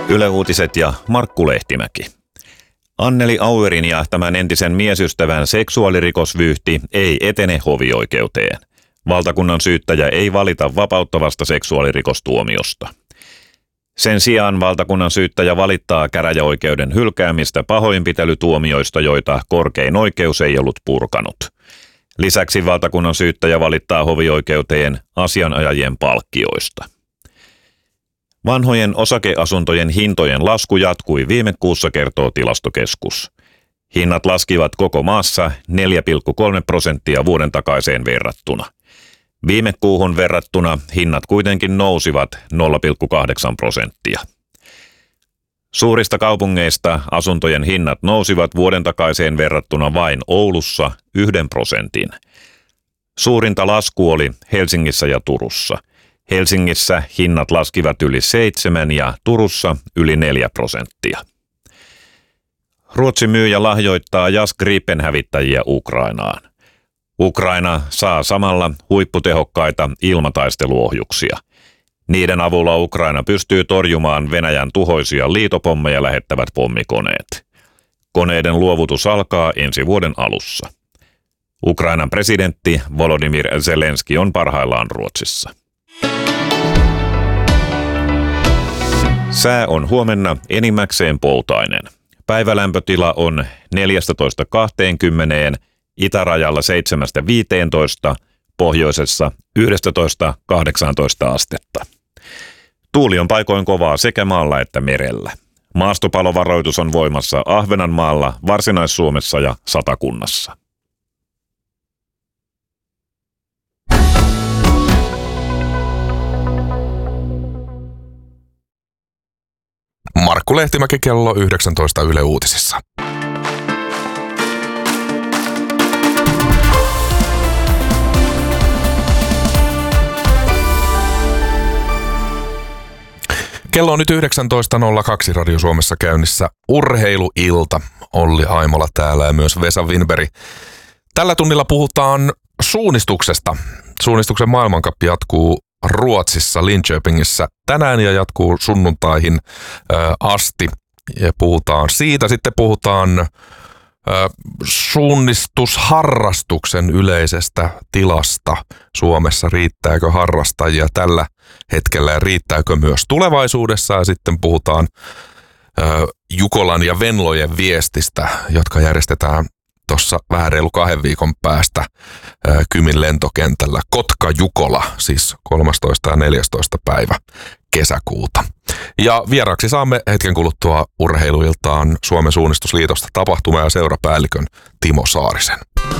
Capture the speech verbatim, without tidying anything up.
Yle Uutiset ja Markku Lehtimäki. Anneli Auerin ja tämän entisen miesystävän seksuaalirikosvyyhti ei etene hovioikeuteen. Valtakunnan syyttäjä ei valita vapauttavasta seksuaalirikostuomiosta. Sen sijaan valtakunnan syyttäjä valittaa käräjäoikeuden hylkäämistä pahoinpitelytuomioista, joita korkein oikeus ei ollut purkanut. Lisäksi valtakunnan syyttäjä valittaa hovioikeuteen asianajajien palkkioista. Vanhojen osakeasuntojen hintojen lasku jatkui viime kuussa, kertoo Tilastokeskus. Hinnat laskivat koko maassa neljä pilkku kolme prosenttia vuoden takaiseen verrattuna. Viime kuuhun verrattuna hinnat kuitenkin nousivat nolla pilkku kahdeksan prosenttia. Suurista kaupungeista asuntojen hinnat nousivat vuoden takaiseen verrattuna vain Oulussa yhden prosentin. Suurinta lasku oli Helsingissä ja Turussa. Helsingissä hinnat laskivat yli seitsemän ja Turussa yli neljä prosenttia. Ruotsi myy ja lahjoittaa Jas Gripen-hävittäjiä Ukrainaan. Ukraina saa samalla huipputehokkaita ilmataisteluohjuksia. Niiden avulla Ukraina pystyy torjumaan Venäjän tuhoisia liitopommeja lähettävät pommikoneet. Koneiden luovutus alkaa ensi vuoden alussa. Ukrainan presidentti Volodymyr Zelenski on parhaillaan Ruotsissa. Sää on huomenna enimmäkseen poutainen. Päivälämpötila on neljätoista kaksikymmentä, itärajalla seitsemästä viiteentoista, pohjoisessa yksitoista kahdeksantoista astetta. Tuuli on paikoin kovaa sekä maalla että merellä. Maastopalovaroitus on voimassa Ahvenanmaalla, Varsinais-Suomessa ja Satakunnassa. Markku Lehtimäki, kello yhdeksäntoista Yle Uutisissa. Kello on nyt yhdeksäntoista nolla kaksi Radio Suomessa käynnissä Urheiluilta. Olli Aimola täällä ja myös Vesa Winberg. Tällä tunnilla puhutaan suunnistuksesta. Suunnistuksen maailmankappi jatkuu Ruotsissa, Linköpingissä tänään ja jatkuu sunnuntaihin ää, asti. Ja puhutaan siitä. Sitten puhutaan ää, suunnistusharrastuksen yleisestä tilasta Suomessa. Riittääkö harrastajia tällä hetkellä ja riittääkö myös tulevaisuudessa? Ja sitten puhutaan ää, Jukolan ja Venlojen viestistä, jotka järjestetään tuossa vähän reilu kahden viikon päästä ää, Kymin lentokentällä. Kotka-Jukola, siis kolmastoista ja neljästoista päivä kesäkuuta. Ja vieraksi saamme hetken kuluttua Urheiluiltaan Suomen suunnistusliitosta tapahtuma- ja seurapäällikön Timo Saarisen.